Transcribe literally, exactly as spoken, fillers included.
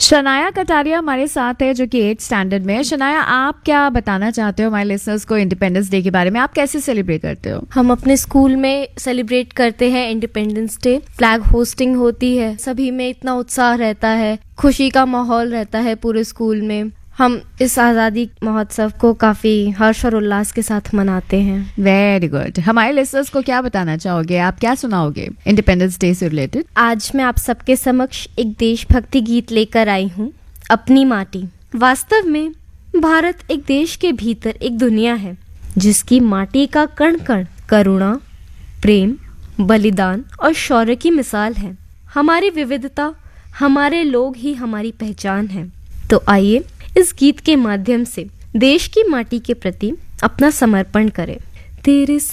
शनाया कटारिया हमारे साथ है जो कि एट स्टैंडर्ड में है। शनाया, आप क्या बताना चाहते हो हमारे लिसनर्स को इंडिपेंडेंस डे के बारे में? आप कैसे सेलिब्रेट करते हो? हम अपने स्कूल में सेलिब्रेट करते हैं इंडिपेंडेंस डे। फ्लैग होस्टिंग होती है, सभी में इतना उत्साह रहता है, खुशी का माहौल रहता है पूरे स्कूल में। हम इस आज़ादी महोत्सव को काफी हर्ष और उल्लास के साथ मनाते हैं। Very good. हमारे लिसनर्स को क्या बताना चाहोगे? आप क्या सुनाओगे इंडिपेंडेंस डे से रिलेटेड? आज मैं आप सबके समक्ष एक देशभक्ति गीत लेकर आई हूँ, अपनी माटी। वास्तव में भारत एक देश के भीतर एक दुनिया है जिसकी माटी का कण कण करुणा, प्रेम, बलिदान और शौर्य की मिसाल है। हमारी विविधता, हमारे लोग ही हमारी पहचान है। तो आइए इस गीत के माध्यम से देश की माटी के प्रति अपना समर्पण करें। तेरे